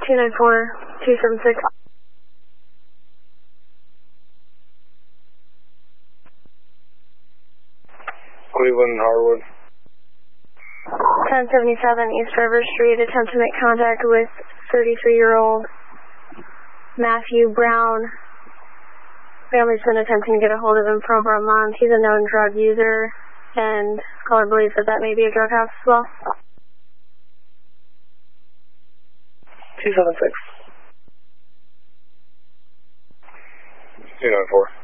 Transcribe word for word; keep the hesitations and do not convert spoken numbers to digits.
two nine four, two seven six. Cleveland, Harwood. ten seventy-seven East River Street, attempt to make contact with thirty-three-year-old Matthew Brown. Family's been attempting to get a hold of him for over a month. He's a known drug user, and caller believes that that may be a drug house as well. two seven six. two nine four.